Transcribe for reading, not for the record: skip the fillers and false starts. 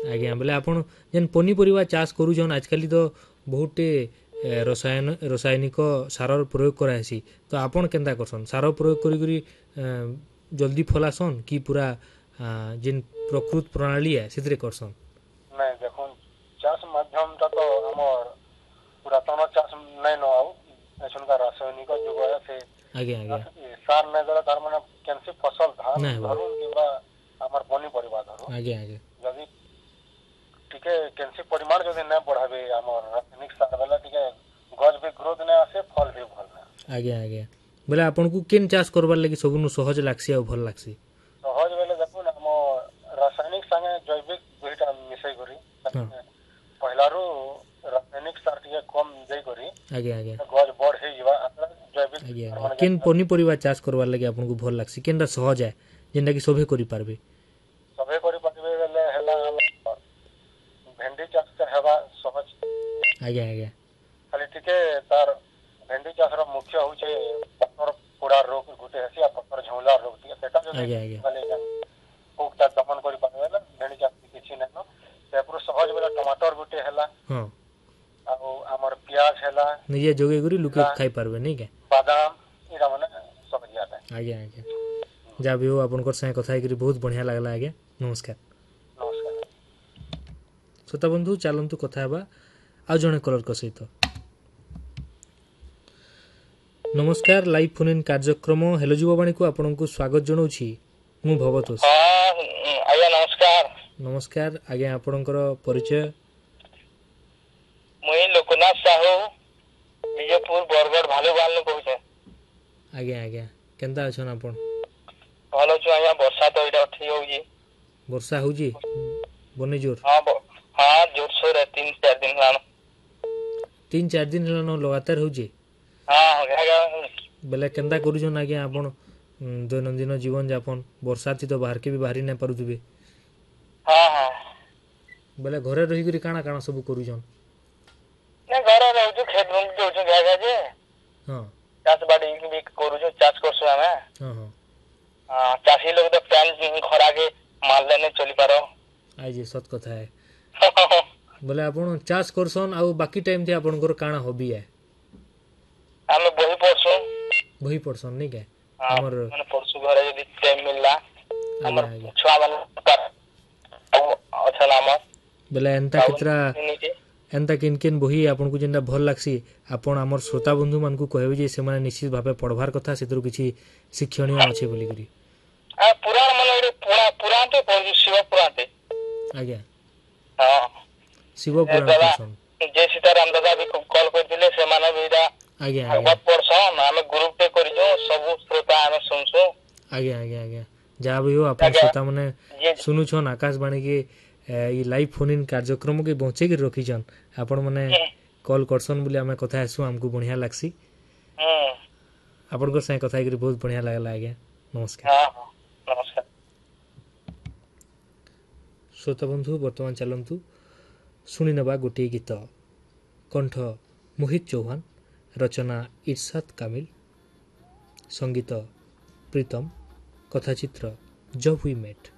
आज्ञा बोले आपण जेन पनीपरिया चाष करूछन आजकल तो बहुत रासायनिक सार प्रयोग करासी तो आपण केनता करसन सार प्रयोग करी जल्दी फलासन कि पूरा जेन प्रकृत प्रणाली है सितरे करसन नहीं देखो चाष माध्यम तो हमर पुरातन चाष नहीं न आउ एसनका रासायनिक जुग है से आज्ञा आज्ञा सार नहीं देला तार माने केनसी फसल धान धरुन किबा हमर पनीपरिया धरुन आज्ञा आज्ञा जदी टिके केनसी परिमाण जदी न बढ़ाबे हमर रासायनिक सार वाला टिके गज भी ग्रोथ न आसे फल भी भल न आज्ञा आज्ञा बोले आपन को केन चाष करबार लागि सबनु सहज लागसी आ भल लागसी सहज बेले देखो न हम रासायनिक संगे जैविक दुईटा मिसई करी पहिलारो रासायनिक सार टिके कम देई करी आज्ञा आज्ञा गज बढ़ हे जीवा जैविक आज्ञा केन पनीपरिया चाष करबार लागि आपन को भल लागसी केनटा सहज है जेनटा कि सभे करि पारबे सभे करि पारबे बेले हला भेंडी चाष के हेबा सहज आज्ञा आज्ञा खाली टिके तार भेंडी चाष रो मुख्य हो छै पत्थर पोड़ा रोग गुटे हसी आ पत्थर झौला रोग टिके सेटा जो आज्ञा आज्ञा खाली पोकता दमन करि पारबे ना भेंडी चाष किछि नै न तेपुर सहज बेला टमाटर गुटे हला हां आ हमर प्याज हला निजे जोगे गुरी लुके खाई पारबे नै के बादाम इरा माने सब जाता आज्ञा आज्ञा जा भी हो आपनकर संगे कथा करी बहुत बढ़िया लागला आज्ञा नमस्कार नमस्कार श्रोता बंधु चलतु कथा हेबा आ जणे कलर को सहित नमस्कार लाइव फोन इन कार्यक्रम हेलो युवावाणी को आपन को स्वागत जनाउछि मु भवतोष आज्ञा नमस्कार नमस्कार आज्ञा आपनकर परिचय मुई लोकनाथ साहू विजयपुर बरगढ़ भालुवाल न कहू छै आज्ञा आज्ञा केनता अछन आपन भलो छु आज्ञा वर्षा तो इडा ठीक होजी वर्षा होजी बने जोर हां जोर सोर 3-4 दिन लानो 3-4 दिन लानो लगातार होजी हां हो गया बेले केनता करू जन आज्ञा आपन दैनंदिन जीवन यापन वर्षा थी तो बाहर के भी बाहरी नै पारुथबे हां हां बेले घरे रही करी काना काना सब करू जन ने घरे रहू छु खेत में जो छु गागा जे हां चाष बाड़ी भी करू छु चाष करसु हमें हां हां हां चाषी लोग तो पैन खरा के माल लेने चली पारो आई जे सत कथा है बोले आपन चाष करसन आ बाकी टाइम थे आपनकर काना हॉबी है हमें बही पढ़सन नहीं के हमर माने पढ़सु घरे यदि टाइम मिलला हमर छुआ वाला अच्छा नाम बोले एंता किन किन बही आपन को जेंदा भल लागसी आपन हमर श्रोता बंधु मान को कहबे जे से माने निश्चित भाबे पढ़वार कथा सेतरो किछि शिक्षणीय अछि बोली करी आ पुराण माने पुराण तो पढ़ु शिव पुराण ते आज्ञा हां शिव पुराण पढ़सन जय सीताराम दादा भी कॉल कर दिले से माने बेटा आज्ञा आज्ञा पढ़सन हम ग्रुप पे करि जो सब श्रोता हम सुनसु आज्ञा आज्ञा आज्ञा जा भी हो आपन श्रोता माने सुनु छन आकाशवाणी के ई लाइव फोन इन कार्यक्रम के पहुंचे के रखी छन आपन माने कॉल करसन बोले हमें कथा आसु हमको बढ़िया लागसी आपन को संग कथा करी बहुत बढ़िया लागला आज्ञा नमस्कार हां नमस्कार श्रोता बंधु वर्तमान चलंतु सुनी नबा गोटे गीत कंठ मोहित चौहान रचना इरशाद कामिल संगीत प्रीतम कथाचित्र जब वी मेट